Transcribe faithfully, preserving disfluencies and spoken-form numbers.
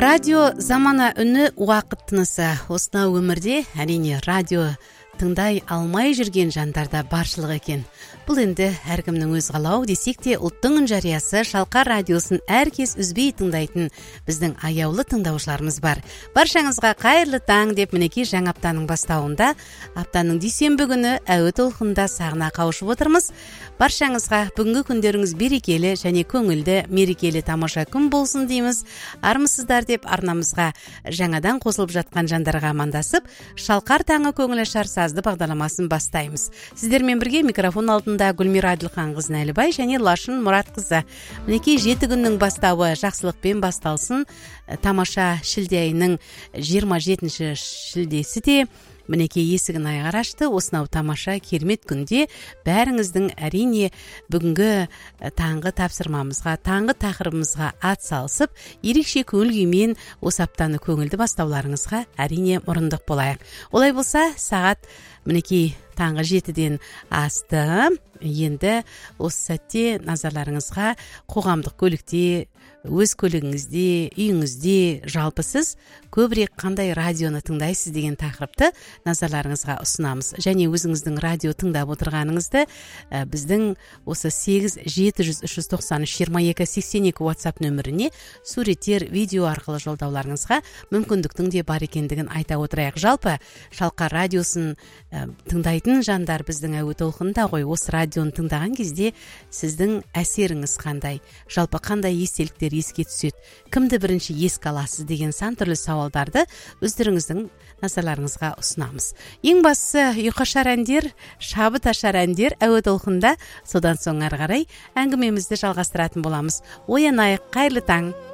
Радио замана үні уақыт тынысы. Осынау өмірде әрине радио тыңдай алмай жүрген жандарда баршылық екен. Бұл енді әркімнің өз қалауы десек те, ұлттың үн жариясы Шалқар радиосын әркез үзбей тыңдайтын біздің аяулы тыңдаушыларымыз бар. Баршаңызға қайырлы таң деп мінекей жаңа аптаның бастауында, аптаның дүйсенбі күні әуе толқынында сағына қауышып отырмыз. Баршаңызға бүгінгі күндеріңіз берекелі және көңілді, мерекелі тамаша күн болсын дейміз. Армысыздар деп арнамызға жаңадан қосылып жатқан жандарға амандасып, Шалқар таңы көңіл ашар сазды бағдарламасын бастаймыз. Сіздермен бірге микрофон алдында Гүлмира Әділханқызы Нәлібай және Лашын Мұратқызы. Мінекей жеті күннің бастауы жақсылықпен басталсын. Тамаша шілде айының жиырма жетінші шілдесі де мінекей есігін айғар ашты. Осынау тамаша керемет күнде бәріңіздің әрине бүгінгі таңғы тапсырмамызға, таңғы тақырыбымызға ат салысып, ерекше көңіл күймен осы аптаны көңілді бастауларыңызға әрине мұрындық болайық. Олай болса, сағат мінекей таңғы жетіден асты. Енді осы сәтте назарларыңызға қоғамдық көлікте, өз көлігіңізде, үйіңізде жалпы сіз көбірек қандай радионы тыңдайсыз деген тақырыпты назарларыңызға ұсынамыз. Және өзіңіздің радио тыңдап отырғаныңызды ә, біздің осы сегіз жеті жүз үш жүз тоқсан үш жиырма екі сексен екі WhatsApp нөміріне суреттер, видео арқылы жолдауларыңызға мүмкіндіктің де бар екендігін айта отырайық. Жалпы Шалқар радиосын ә, тыңдайтын жандар біздің әуе толқынында ғой. Осы радионы тыңдаған кезде сіздің әсеріңіз қандай? Жалпы қандай естеліктер еске түседі? Кімді бірінші еске аласыз деген сан түрлі сауалдарды өздеріңіздің назарларыңызға ұсынамыз. Ең бастысы ұйқашар әндер, шабыт ашар әндер әуе толқында. Содан соң ары қарай әңгімемізді жалғастыратын боламыз. Оянайық, қайырлы таң.